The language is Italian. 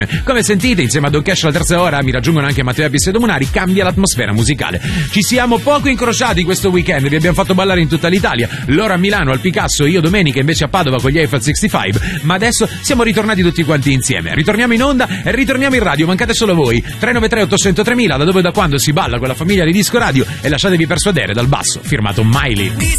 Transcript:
Come sentite, insieme a Don Cash alla terza ora mi raggiungono anche Matteo Ebbis e Domunari, cambia l'atmosfera musicale. Ci siamo poco incrociati questo weekend, vi abbiamo fatto ballare in tutta l'Italia, loro a Milano, al Picasso, io domenica invece a Padova con gli Eiffel 65, ma adesso siamo ritornati tutti quanti insieme. Ritorniamo in onda e ritorniamo in radio, mancate solo voi. 393 800 3000, da dove e da quando si balla con la famiglia di Disco Radio, e lasciatevi persuadere dal basso, firmato Miley.